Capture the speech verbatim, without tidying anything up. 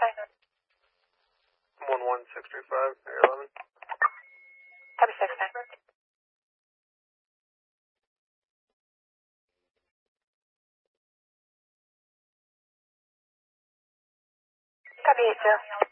five. one one six three five, Air eleven. Copy six nine. Copy eight zero.